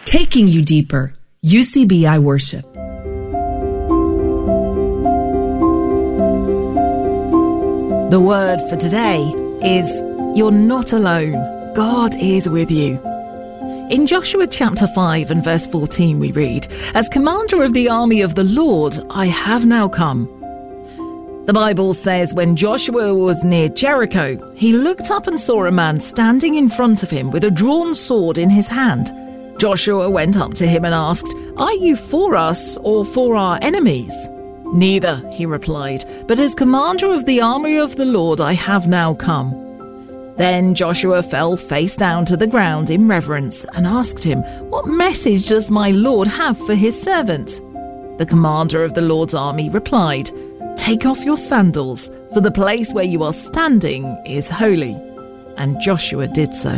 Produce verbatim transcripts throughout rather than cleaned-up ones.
Taking you deeper. U C B I Worship. The word for today is, you're not alone. God is with you. In Joshua chapter five and verse fourteen we read, "As commander of the army of the Lord, I have now come." The Bible says when Joshua was near Jericho, he looked up and saw a man standing in front of him with a drawn sword in his hand. Joshua went up to him and asked, "Are you for us or for our enemies?" "Neither," he replied, "but as commander of the army of the Lord I have now come." Then Joshua fell face down to the ground in reverence and asked him, "What message does my Lord have for his servant?" The commander of the Lord's army replied, "Take off your sandals, for the place where you are standing is holy." And Joshua did so.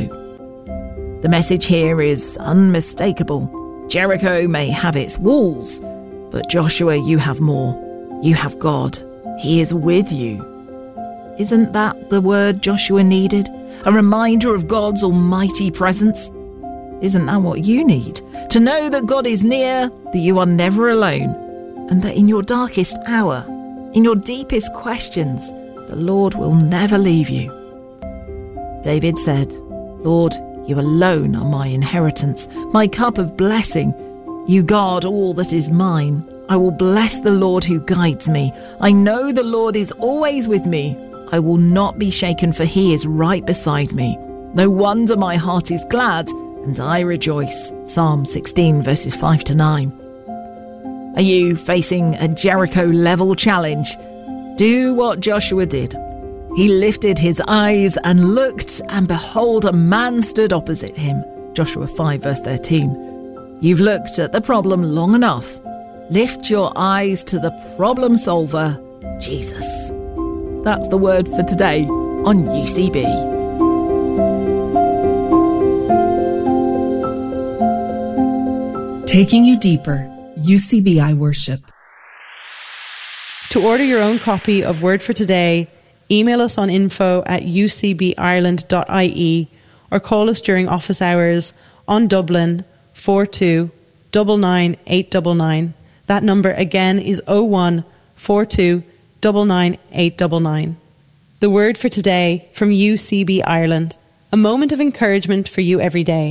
The message here is unmistakable. Jericho may have its walls, but Joshua, you have more. You have God. He is with you. Isn't that the word Joshua needed? A reminder of God's almighty presence? Isn't that what you need? To know that God is near, that you are never alone, and that in your darkest hour, in your deepest questions, the Lord will never leave you. David said, "Lord, you alone are my inheritance, my cup of blessing. You guard all that is mine. I will bless the Lord who guides me. I know the Lord is always with me. I will not be shaken, for he is right beside me. No wonder my heart is glad, and I rejoice." Psalm sixteen, verses five to nine. Are you facing a Jericho-level challenge? Do what Joshua did. He lifted his eyes and looked, and behold, a man stood opposite him. Joshua five, verse thirteen. You've looked at the problem long enough. Lift your eyes to the problem solver, Jesus. That's the word for today on U C B. Taking you deeper. U C B I Worship. To order your own copy of Word for Today, email us on info at u c b ireland dot i e or call us during office hours on Dublin four two nine nine eight nine nine. That number again is oh one four two nine nine eight nine nine. The Word for Today from U C B Ireland. A moment of encouragement for you every day.